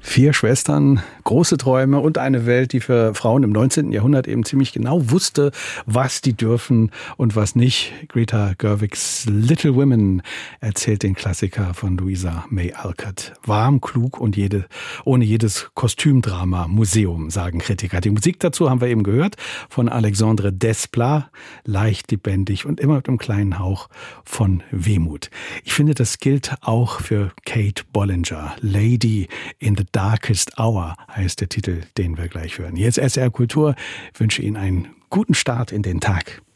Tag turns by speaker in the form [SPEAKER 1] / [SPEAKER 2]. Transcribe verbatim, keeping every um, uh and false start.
[SPEAKER 1] Vier Schwestern, große Träume und eine Welt, die für Frauen im neunzehnten Jahrhundert eben ziemlich genau wusste, was die dürfen und was nicht. Greta Gerwigs Little Women erzählt den Klassiker von Louisa May Alcott. Warm, klug und jede, ohne jedes Kostümdrama Museum, sagen Kritiker. Die Musik dazu haben wir eben gehört von Alexandre Desplat, leicht lebendig und immer mit einem kleinen Hauch von Wehmut. Ich finde, das gilt auch für Kate Bollinger. Lady in the Darkest Hour heißt der Titel, den wir gleich hören. Jetzt S R Kultur. Ich wünsche Ihnen einen guten Start in den Tag.